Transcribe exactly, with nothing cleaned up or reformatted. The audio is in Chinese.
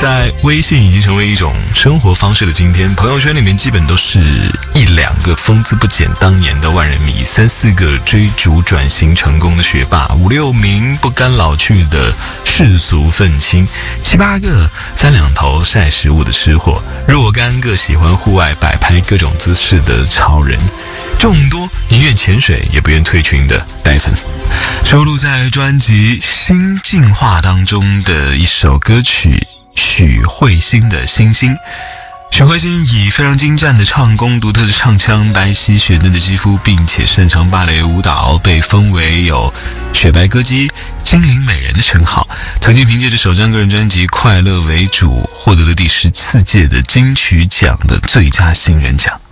在微信已经成为一种生活方式的今天，朋友圈里面基本都是一两个风姿不减当年的万人迷，三四个追逐转型成功的学霸，五六名不甘老去的世俗愤青，七八个三两头晒食物的吃货，若干个喜欢户外摆拍各种姿势的潮人，众多宁愿潜水也不愿退群的呆粉。收录在专辑《新进化》当中的一首歌曲，许慧欣的《星星》。许慧欣以非常精湛的唱功、独特的唱腔、白皙雪嫩的肌肤，并且擅长芭蕾舞蹈，被封为有雪白歌姬、精灵美人的称号。曾经凭借着首张个人专辑《快乐为主》获得了第十四届的金曲奖的最佳新人奖。